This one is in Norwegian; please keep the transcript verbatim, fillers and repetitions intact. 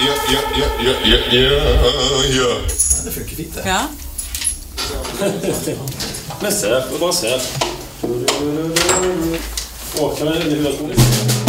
ja, ja, ja, ja, ja, ja, ja. Det funker fint, det. Ja. Vi ser, vi bare ser. Åh, kan jeg høre på?